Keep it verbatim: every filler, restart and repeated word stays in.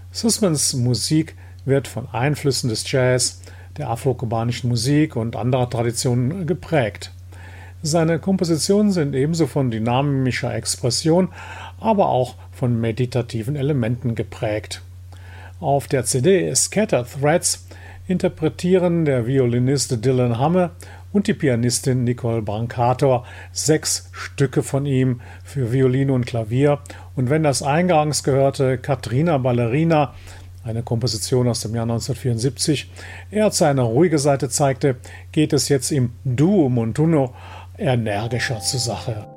Sussmans Musik wird von Einflüssen des Jazz, der afro-kubanischen Musik und anderer Traditionen geprägt. Seine Kompositionen sind ebenso von dynamischer Expression, aber auch von meditativen Elementen geprägt. Auf der C D Scattered Threads interpretieren der Violinist Dylan Humme und die Pianistin Nicole Brancator sechs Stücke von ihm für Violine und Klavier, und wenn das eingangs gehörte Katrina Ballerina, eine Komposition aus dem Jahr neunzehnhundertvierundsiebzig, eher seine ruhige Seite zeigte, geht es jetzt im Duo Montuno energischer zur Sache.